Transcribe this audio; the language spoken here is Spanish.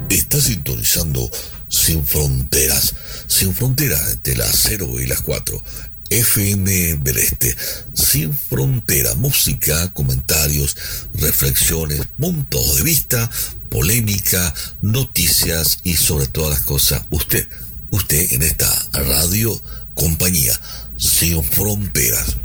Está sintonizando Sin Fronteras entre las 0 y las 4. FM del Este, Sin Frontera, música, comentarios, reflexiones, puntos de vista, polémica, noticias y sobre todas las cosas, usted en esta radio compañía, Sin Fronteras.